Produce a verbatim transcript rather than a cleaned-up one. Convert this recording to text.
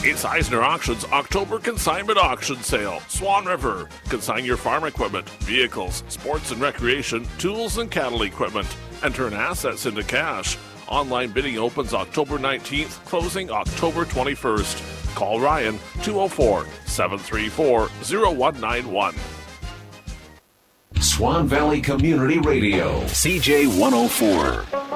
It's Eisner Auction's October Consignment Auction Sale. Swan River. Consign your farm equipment, vehicles, sports and recreation, tools and cattle equipment, and turn assets into cash. Online bidding opens October nineteenth, closing October twenty-first. Call Ryan two oh four, seven three four, oh one nine one. Swan Valley Community Radio, C J one oh four.